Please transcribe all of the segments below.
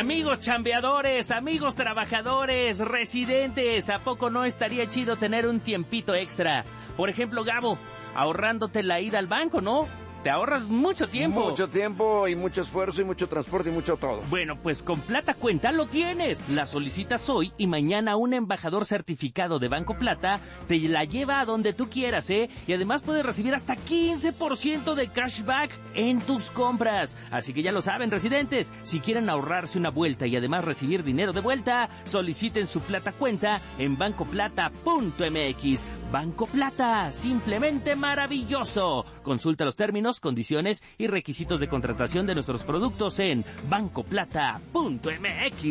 Amigos chambeadores, amigos trabajadores, residentes, ¿a poco no estaría chido tener un tiempito extra? Por ejemplo, Gabo, ahorrándote la ida al banco, ¿no? Te ahorras mucho tiempo. Mucho tiempo y mucho esfuerzo y mucho transporte y mucho todo. Bueno, pues con Plata Cuenta lo tienes. La solicitas hoy y mañana un embajador certificado de Banco Plata te la lleva a donde tú quieras, ¿eh? Y además puedes recibir hasta 15% de cashback en tus compras. Así que ya lo saben, residentes. Si quieren ahorrarse una vuelta y además recibir dinero de vuelta, soliciten su Plata Cuenta en bancoplata.mx. Banco Plata, simplemente maravilloso. Consulta los términos, condiciones y requisitos de contratación de nuestros productos en bancoplata.mx.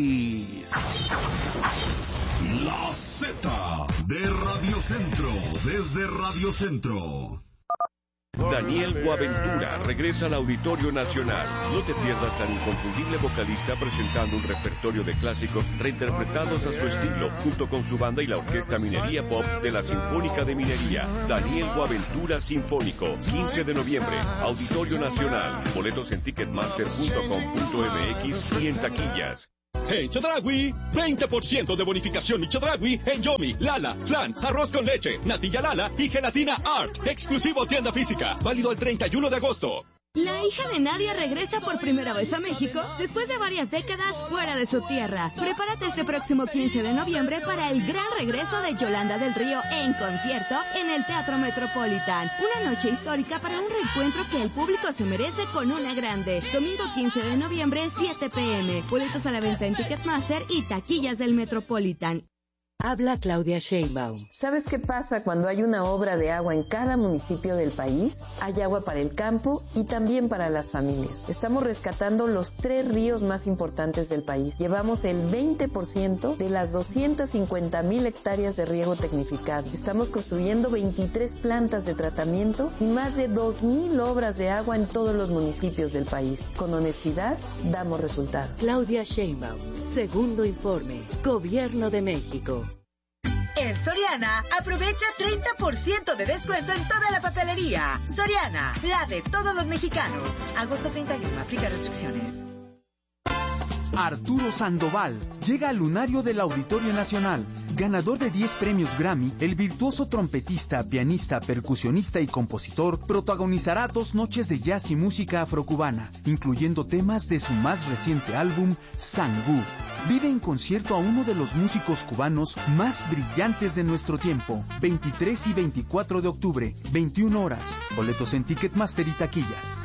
La Z de Radio Centro, desde Radio Centro. Daniel Boaventura regresa al Auditorio Nacional. No te pierdas al inconfundible vocalista presentando un repertorio de clásicos reinterpretados a su estilo, junto con su banda y la Orquesta Minería Pops de la Sinfónica de Minería. Daniel Boaventura Sinfónico, 15 de noviembre, Auditorio Nacional. Boletos en ticketmaster.com.mx y en taquillas. En Chedraui, 20% de bonificación y Chedraui en Yomi, Lala, Flan, arroz con leche, natilla Lala y gelatina Art. Exclusivo tienda física. Válido el 31 de agosto. La hija de Nadia regresa por primera vez a México después de varias décadas fuera de su tierra. Prepárate este próximo 15 de noviembre para el gran regreso de Yolanda del Río en concierto en el Teatro Metropolitan. Una noche histórica para un reencuentro que el público se merece con una grande. Domingo 15 de noviembre, 7 p.m. Boletos a la venta en Ticketmaster y taquillas del Metropolitan. Habla Claudia Sheinbaum. ¿Sabes qué pasa cuando hay una obra de agua en cada municipio del país? Hay agua para el campo y también para las familias. Estamos rescatando los 3 ríos más importantes del país. Llevamos el 20% de las 250,000 hectáreas de riego tecnificado. Estamos construyendo 23 plantas de tratamiento y más de 2,000 obras de agua en todos los municipios del país. Con honestidad, damos resultados. Claudia Sheinbaum. Segundo informe. Gobierno de México. En Soriana, aprovecha 30% de descuento en toda la papelería. Soriana, la de todos los mexicanos. Agosto 31, aplica restricciones. Arturo Sandoval llega al lunario del Auditorio Nacional. Ganador de 10 premios Grammy, el virtuoso trompetista, pianista, percusionista y compositor protagonizará 2 noches de jazz y música afrocubana, incluyendo temas de su más reciente álbum, Sangú. Vive en concierto a uno de los músicos cubanos más brillantes de nuestro tiempo. 23 y 24 de octubre, 21 horas. Boletos en Ticketmaster y taquillas.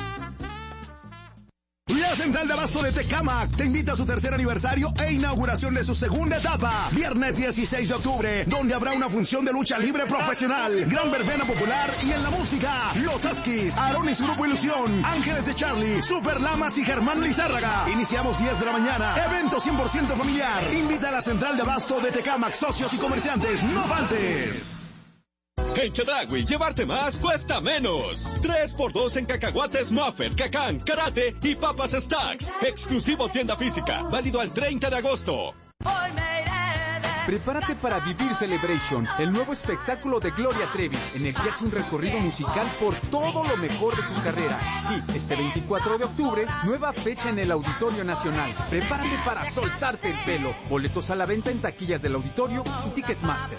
La Central de Abasto de Tecámac te invita a su tercer aniversario e inauguración de su segunda etapa, viernes 16 de octubre, donde habrá una función de lucha libre profesional, gran verbena popular y en la música, Los Askis, Aarón y su grupo Ilusión, Ángeles de Charlie, Super Lamas y Germán Lizárraga. Iniciamos 10 de la mañana, evento 100% familiar. Invita a la Central de Abasto de Tecámac, socios y comerciantes, no faltes. En Chedraui, llevarte más cuesta menos. 3x2 en cacahuates Muffet, Cacán, Karate y papas Stacks. Exclusivo tienda física. Válido al 30 de agosto. Prepárate para vivir Celebration, el nuevo espectáculo de Gloria Trevi, en el que hace un recorrido musical por todo lo mejor de su carrera. Sí, este 24 de octubre, nueva fecha en el Auditorio Nacional. Prepárate para soltarte el pelo. Boletos a la venta en taquillas del Auditorio y Ticketmaster.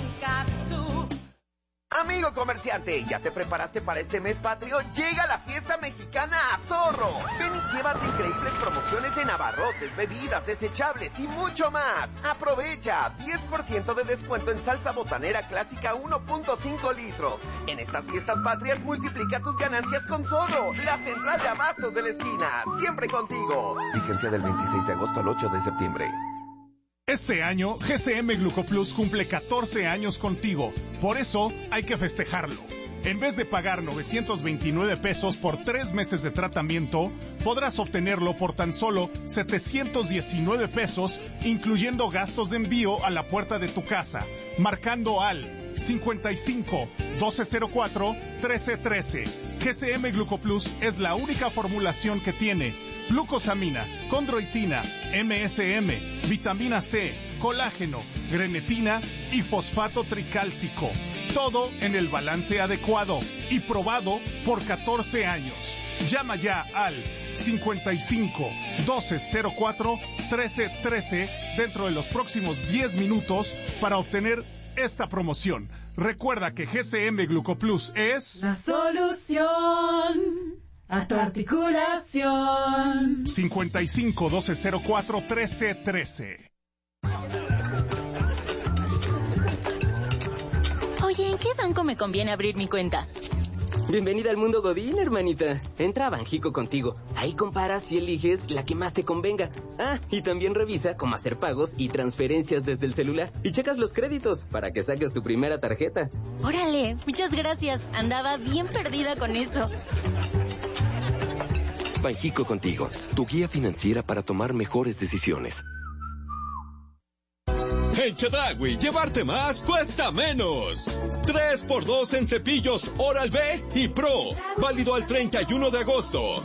Amigo comerciante, ¿ya te preparaste para este mes patrio? Llega la fiesta mexicana a Zorro. Ven y llévate increíbles promociones en abarrotes, bebidas, desechables y mucho más. Aprovecha 10% de descuento en salsa botanera clásica 1.5 litros. En estas fiestas patrias multiplica tus ganancias con Zorro, la central de abastos de la esquina. Siempre contigo. Vigencia del 26 de agosto al 8 de septiembre. Este año, GCM Glucoplus cumple 14 años contigo. Por eso, hay que festejarlo. En vez de pagar 929 pesos por 3 meses de tratamiento, podrás obtenerlo por tan solo 719 pesos, incluyendo gastos de envío a la puerta de tu casa, marcando al 55 1204 1313. GCM Glucoplus es la única formulación que tiene glucosamina, condroitina, MSM, vitamina C, colágeno, grenetina y fosfato tricálcico. Todo en el balance adecuado y probado por 14 años. Llama ya al 55 1204 1313 dentro de los próximos 10 minutos para obtener esta promoción. Recuerda que GCM Glucoplus es la solución a tu articulación. 55 1204 1313. Oye, ¿en qué banco me conviene abrir mi cuenta? Bienvenida al mundo Godín, hermanita. Entra a Banjico contigo. Ahí comparas y eliges la que más te convenga. Ah, y también revisa cómo hacer pagos y transferencias desde el celular. Y checas los créditos para que saques tu primera tarjeta. Órale, muchas gracias. Andaba bien perdida con eso. Banjico contigo, tu guía financiera para tomar mejores decisiones. En Chedraui, llevarte más cuesta menos. 3x2 en cepillos Oral-B y Pro. Válido al 31 de agosto.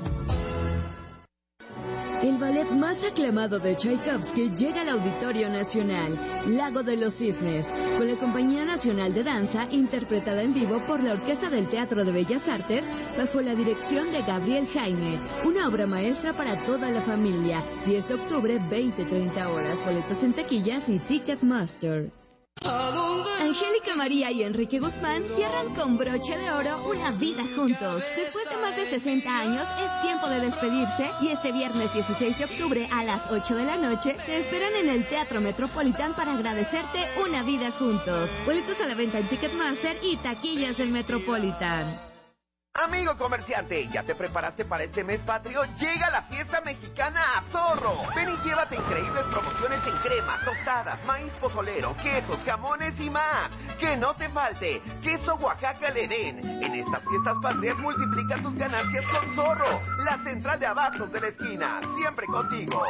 El ballet más aclamado de Tchaikovsky llega al Auditorio Nacional, Lago de los Cisnes, con la Compañía Nacional de Danza, interpretada en vivo por la Orquesta del Teatro de Bellas Artes, bajo la dirección de Gabriel Jaime. Una obra maestra para toda la familia. 10 de octubre, 20-30 horas. Boletos en taquillas y Ticketmaster. Angélica María y Enrique Guzmán cierran con broche de oro una vida juntos. Después de más de 60 años, es tiempo de despedirse y este viernes 16 de octubre a las 8 de la noche te esperan en el Teatro Metropolitan para agradecerte una vida juntos. Boletos a la venta en Ticketmaster y taquillas del Metropolitan. Amigo comerciante, ¿ya te preparaste para este mes patrio? Llega la fiesta mexicana a Zorro. Ven y llévate increíbles promociones en crema, tostadas, maíz pozolero, quesos, jamones y más. Que no te falte queso Oaxaca Le Den. En estas fiestas patrias multiplica tus ganancias con Zorro, la central de abastos de la esquina, siempre contigo.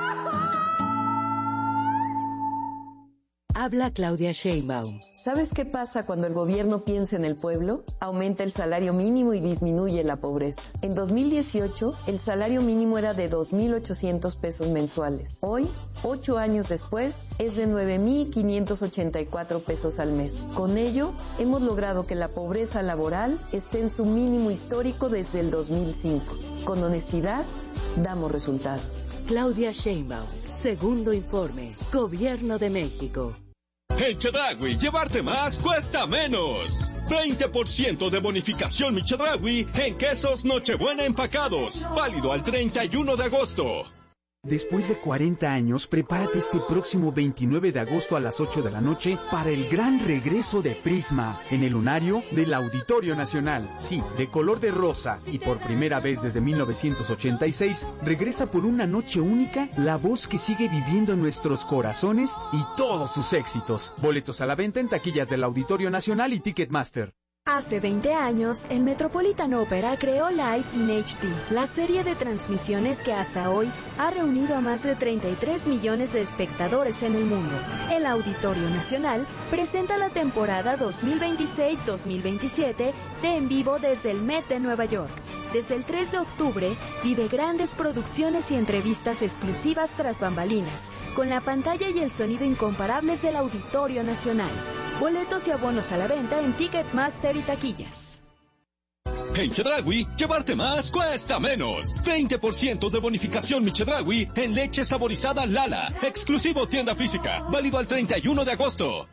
Habla Claudia Sheinbaum. ¿Sabes qué pasa cuando el gobierno piensa en el pueblo? Aumenta el salario mínimo y disminuye la pobreza. En 2018, el salario mínimo era de 2,800 pesos mensuales. Hoy, 8 años después, es de 9,584 pesos al mes. Con ello, hemos logrado que la pobreza laboral esté en su mínimo histórico desde el 2005. Con honestidad, damos resultados. Claudia Sheinbaum. Segundo informe. Gobierno de México. En Chedraui, llevarte más cuesta menos. 20% de bonificación Mi Chedraui en quesos Nochebuena empacados. Válido al 31 de agosto. Después de 40 años, prepárate este próximo 29 de agosto a las 8 de la noche para el gran regreso de Prisma en el lunario del Auditorio Nacional. Sí, de color de rosa y por primera vez desde 1986, regresa por una noche única la voz que sigue viviendo en nuestros corazones y todos sus éxitos. Boletos a la venta en taquillas del Auditorio Nacional y Ticketmaster. Hace 20 años, el Metropolitan Opera creó Live in HD, la serie de transmisiones que hasta hoy ha reunido a más de 33 millones de espectadores en el mundo. El Auditorio Nacional presenta la temporada 2026-2027 de En Vivo desde el Met de Nueva York. Desde el 3 de octubre, vive grandes producciones y entrevistas exclusivas tras bambalinas, con la pantalla y el sonido incomparables del Auditorio Nacional. Boletos y abonos a la venta en Ticketmaster y taquillas. En Chedraui, llevarte más cuesta menos. 20% de bonificación Mi Chedraui en leche saborizada Lala. Exclusivo tienda física. Válido al 31 de agosto.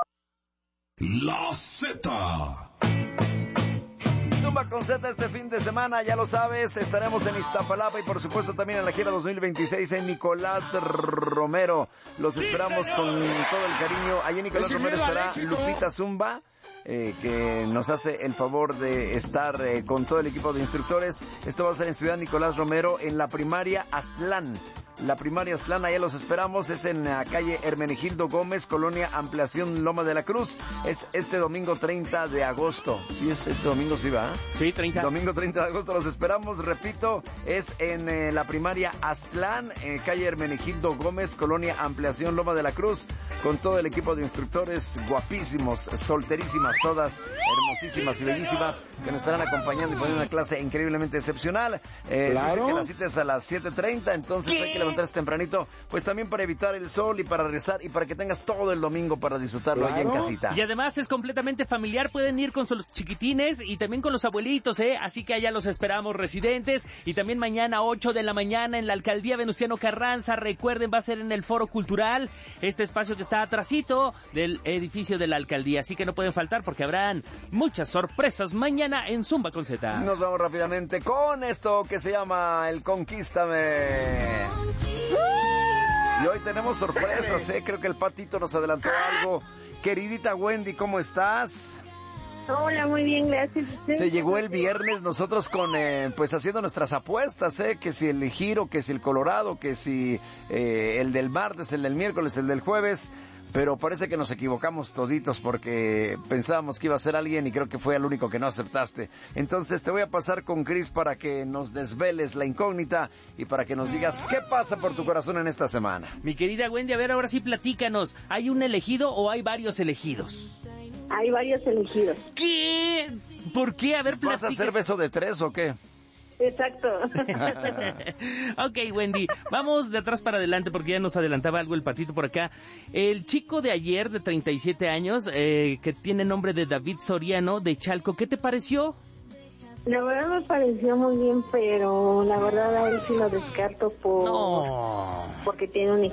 La Z. Zumba con Z este fin de semana, ya lo sabes, estaremos en Iztapalapa y por supuesto también en la gira 2026 en Nicolás Romero. Los esperamos con todo el cariño. Allí en Nicolás Romero estará Lupita Zumba, que nos hace el favor de estar con todo el equipo de instructores. Esto va a ser en Ciudad Nicolás Romero, en la primaria Aztlán. La primaria Aztlán, allá los esperamos, es en la calle Hermenegildo Gómez, Colonia Ampliación Loma de la Cruz. Es este domingo 30 de agosto. Sí, es este domingo, sí va. Sí, 30. Domingo 30 de agosto los esperamos, repito, es en la primaria Aztlán, calle Hermenegildo Gómez, Colonia Ampliación Loma de la Cruz, con todo el equipo de instructores guapísimos, solterísimas todas, hermosísimas y bellísimas, que nos estarán acompañando y poniendo una clase increíblemente excepcional. Dice que la cita es a las 7:30, entonces hay que levantar levantarse tempranito, pues también para evitar el sol y para rezar y para que tengas todo el domingo para disfrutarlo allá en casita. Y además es completamente familiar, pueden ir con sus chiquitines y también con los abuelitos, así que allá los esperamos, residentes. Y también mañana 8 de la mañana en la Alcaldía Venustiano Carranza, recuerden, va a ser en el Foro Cultural, este espacio que está atrasito del edificio de la Alcaldía, así que no pueden faltar porque habrán muchas sorpresas mañana en Zumba con Z. Nos vamos rápidamente con esto que se llama el Conquístame. Y hoy tenemos sorpresas, creo que el Patito nos adelantó algo. Queridita Wendy, ¿cómo estás? Hola, muy bien, gracias. Se llegó el viernes nosotros con, pues haciendo nuestras apuestas, que si el Giro, que si el Colorado, que si el del martes, el del miércoles, el del jueves, pero parece que nos equivocamos toditos porque pensábamos que iba a ser alguien y creo que fue el único que no aceptaste. Entonces te voy a pasar con Chris para que nos desveles la incógnita y para que nos digas qué pasa por tu corazón en esta semana. Mi querida Wendy, a ver, ahora sí platícanos, ¿hay un elegido o hay varios elegidos? Hay varios elegidos. ¿Qué? ¿Por qué? A ver, ¿Vas a hacer beso de 3 o qué? Exacto. Ok, Wendy, vamos de atrás para adelante porque ya nos adelantaba algo el Patito por acá. El chico de ayer, de 37 años, que tiene nombre de David Soriano, de Chalco, ¿qué te pareció? La verdad me pareció muy bien, pero la verdad a él sí lo descarto porque tiene un hijo.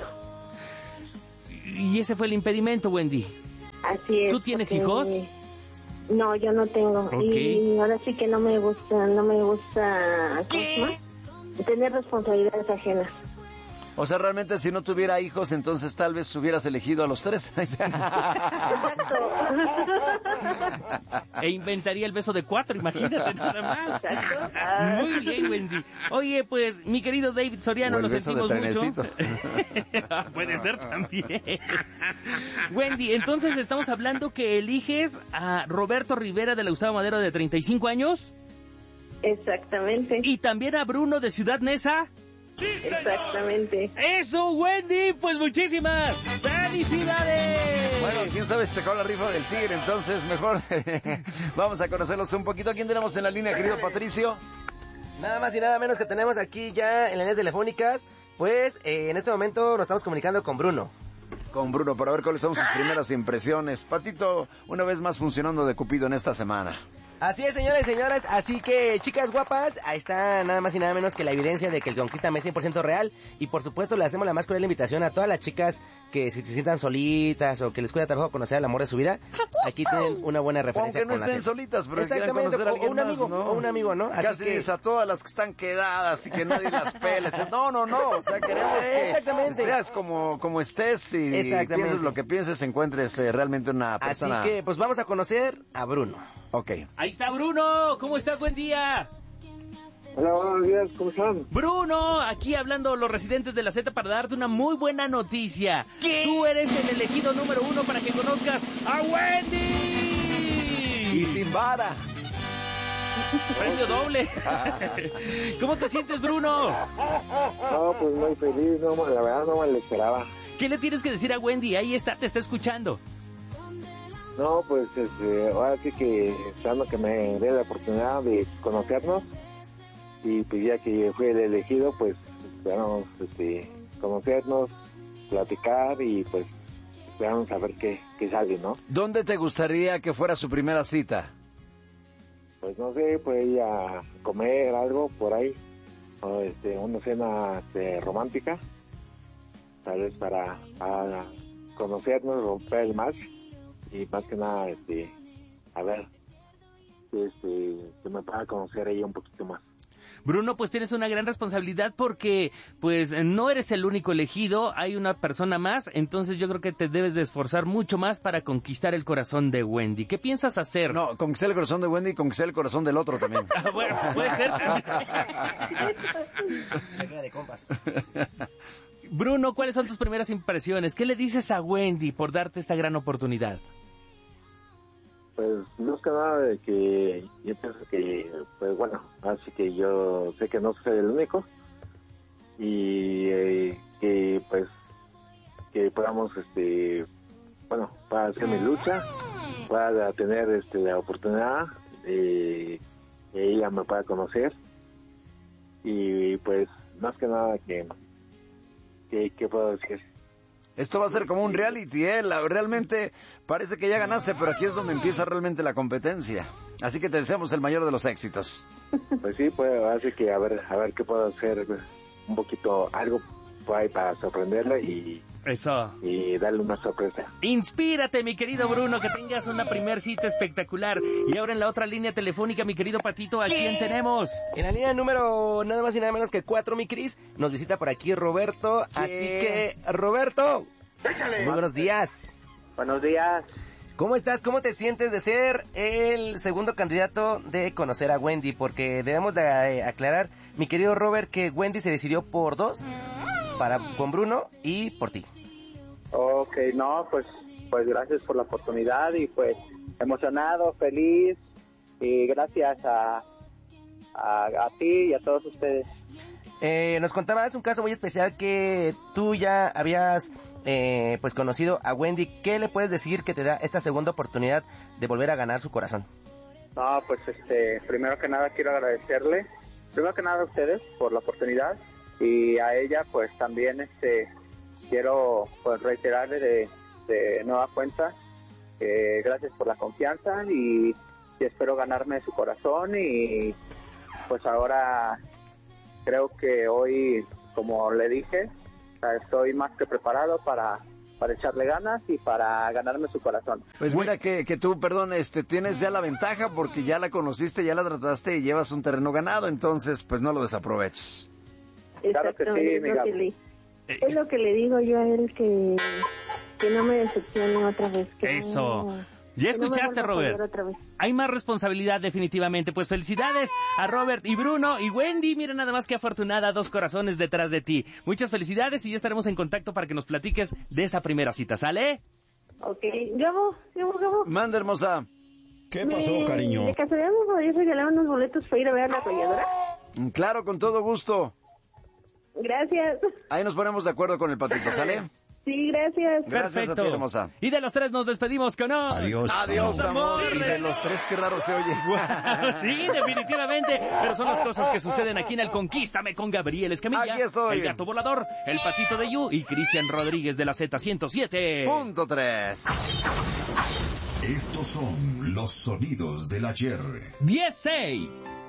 ¿Y ese fue el impedimento, Wendy? Así es. ¿Tú tienes hijos? No, yo no tengo. Okay. Y ahora sí que no me gusta tener responsabilidades ajenas. O sea, realmente si no tuviera hijos, entonces tal vez hubieras elegido a los 3. Exacto. E inventaría el beso de 4, imagínate nada más. Exacto. Muy bien, Wendy. Oye, pues, mi querido David Soriano, lo sentimos mucho. Puede ser también. Wendy, entonces estamos hablando que eliges a Roberto Rivera de la Gustavo Madero de 35 años. Exactamente. Y también a Bruno de Ciudad Neza. Exactamente. ¡Eso, Wendy! Pues muchísimas felicidades. Bueno, quién sabe si sacó la rifa del tigre, entonces mejor vamos a conocerlos un poquito. ¿A quién tenemos en la línea, querido Patricio? Nada más y nada menos que tenemos aquí ya en las líneas telefónicas, pues en este momento nos estamos comunicando con Bruno. Con Bruno, para ver cuáles son sus primeras impresiones. Patito, una vez más funcionando de Cupido en esta semana. Así es, señoras y señores, así que, chicas guapas, ahí está nada más y nada menos que la evidencia de que el Conquístame es 100% real, y por supuesto le hacemos la más cordial invitación a todas las chicas que si se sientan solitas o que les cuesta trabajo conocer el amor de su vida, aquí tienen una buena referencia. Aunque no estén solitas, pero quieran conocer a alguien un amigo, más, ¿no? O un amigo, ¿no? Así casi que... a todas las que están quedadas y que nadie las pele. No, o sea, queremos que seas como estés y pienses lo que pienses, encuentres realmente una persona. Así que, pues vamos a conocer a Bruno. Ok. Ahí está Bruno, ¿cómo estás? Buen día. Hola, buenos días, ¿cómo están? Bruno, aquí hablando los residentes de la Z para darte una muy buena noticia. ¿Qué? Tú eres el elegido número 1 para que conozcas a Wendy. Y sin vara. Premio doble. ¿Cómo te sientes, Bruno? No, pues muy feliz, no, la verdad no me lo esperaba. ¿Qué le tienes que decir a Wendy? Ahí está, te está escuchando. No, pues ahora sí que esperando que me dé la oportunidad de conocernos, y pues ya que fui el elegido, pues esperamos conocernos, platicar y pues esperamos a ver qué sale, ¿no? ¿Dónde te gustaría que fuera su primera cita? Pues no sé, pues ir a comer algo por ahí, o una cena romántica, tal vez para conocernos, romper el match. Y más que nada, a ver, que me pueda conocer ella un poquito más. Bruno, pues tienes una gran responsabilidad porque, pues, no eres el único elegido, hay una persona más, entonces yo creo que te debes de esforzar mucho más para conquistar el corazón de Wendy. ¿Qué piensas hacer? No, conquistar el corazón de Wendy y conquistar el corazón del otro también. Bueno, puede ser. de compas. Bruno, ¿cuáles son tus primeras impresiones? ¿Qué le dices a Wendy por darte esta gran oportunidad? Pues más que nada de que yo pienso que, pues bueno, así que yo sé que no soy el único y que pues que podamos, bueno, para hacer mi lucha, para tener la oportunidad de que ella me pueda conocer y pues más que nada que ¿Qué puedo decir? Esto va a ser como un reality, realmente parece que ya ganaste, pero aquí es donde empieza realmente la competencia. Así que te deseamos el mayor de los éxitos. Pues sí, pues así que a ver qué puedo hacer, un poquito, algo por ahí para sorprenderle y darle una sorpresa. Inspírate, mi querido Bruno, que tengas una primer cita espectacular. Y ahora en la otra línea telefónica, mi querido Patito, ¿a quién tenemos? En la línea número nada más y nada menos que 4, mi Cris, nos visita por aquí Roberto. Así que, Roberto, ¡échale! Muy buenos días. Buenos días. ¿Cómo estás? ¿Cómo te sientes de ser el segundo candidato de conocer a Wendy? Porque debemos de aclarar, mi querido Robert, que Wendy se decidió por 2, con Bruno y por ti. Ok, no, pues gracias por la oportunidad y pues emocionado, feliz y gracias a ti y a todos ustedes. Nos contabas un caso muy especial que tú ya habías pues conocido a Wendy. ¿Qué le puedes decir que te da esta segunda oportunidad de volver a ganar su corazón? No, pues primero que nada quiero agradecerle, primero que nada a ustedes por la oportunidad y a ella pues también quiero pues reiterarle de nueva cuenta gracias por la confianza y espero ganarme su corazón y pues ahora creo que hoy, como le dije, estoy más que preparado para echarle ganas y para ganarme su corazón. Pues mira que tú, perdón, tienes ya la ventaja porque ya la conociste, ya la trataste y llevas un terreno ganado, entonces pues no lo desaproveches. Claro que sí, mi Gabo. Es lo que le digo yo a él, que no me decepcione otra vez. Eso. No, ya escuchaste, no Robert. Hay más responsabilidad definitivamente. Pues felicidades a Robert y Bruno y Wendy. Mira nada más que afortunada, 2 corazones detrás de ti. Muchas felicidades y ya estaremos en contacto para que nos platiques de esa primera cita. ¿Sale? Ok. Gabo. Manda, hermosa. ¿Qué pasó, cariño? ¿De casualidad me podrías regalar unos boletos para ir a ver a la arrolladora? Claro, con todo gusto. Gracias. Ahí nos ponemos de acuerdo con el Patito, ¿sale? Sí, gracias. Gracias a ti, hermosa. Y de los 3 nos despedimos con hoy. Adiós, amor. Y de los 3, qué raro se oye. Sí, definitivamente. Pero son las cosas que suceden aquí en el Conquístame con Gabriel Escamilla. Aquí estoy. El Gato Volador, el Patito de Yu y Cristian Rodríguez de la Z107.3. Estos son los sonidos del ayer. 10-6.